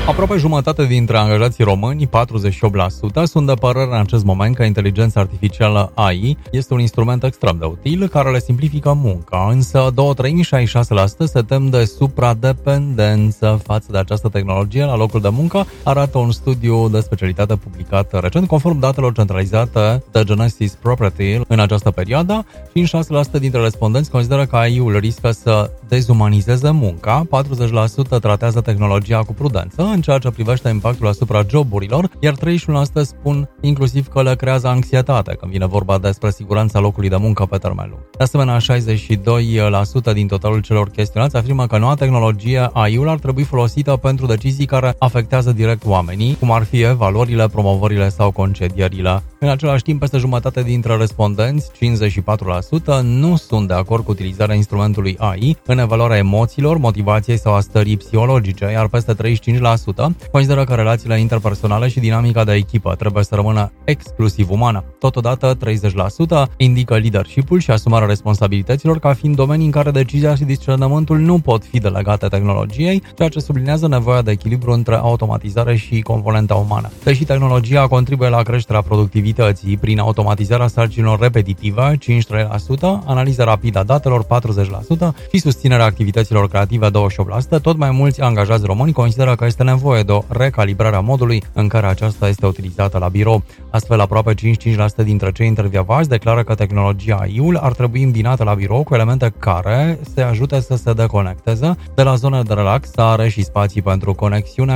Aproape jumătate dintre angajații români, 48%, sunt de părere în acest moment că inteligența artificială AI este un instrument extrem de util care le simplifică munca, însă 2/3, 66% se tem de supradependență față de această tehnologie la locul de muncă, arată un studiu de specialitate publicat recent, conform datelor centralizate de Genesis Property în această perioadă. 56% dintre respondenți consideră că AI-ul riscă să dezumanizeze munca, 40% tratează tehnologia cu prudență în ceea ce privește impactul asupra joburilor, iar 31% spun inclusiv că le creează anxietate când vine vorba despre siguranța locului de muncă pe termen lung. De asemenea, 62% din totalul celor chestionați afirmă că noua tehnologie AI-ul ar trebui folosită pentru decizii care afectează direct oamenii, cum ar fi valorile, promovările sau concedierile. În același timp, peste jumătate dintre respondenți, 54%, nu sunt de acord cu utilizarea instrumentului AI în evaluarea emoțiilor, motivației sau a stării psihologice, iar peste 35% consideră că relațiile interpersonale și dinamica de echipă trebuie să rămână exclusiv umană. Totodată, 30% indică leadership-ul și asumarea responsabilităților ca fiind domenii în care decizia și discernământul nu pot fi delegate tehnologiei, ceea ce sublinează nevoia de echilibru între automatizare și componenta umană. Deși tehnologia contribuie la creșterea productivității prin automatizarea sarcinilor repetitive, 53%, analiza rapidă a datelor, 40% și susținerea activităților creative, 28%, tot mai mulți angajați români consideră că este nevoie de o recalibrare a modului în care aceasta este utilizată la birou. Astfel, aproape 55% dintre cei intervievați declară că tehnologia AI-ul ar trebui îmbinată la birou cu elemente care se ajute să se deconecteze de la zone de relaxare și spații pentru conexiune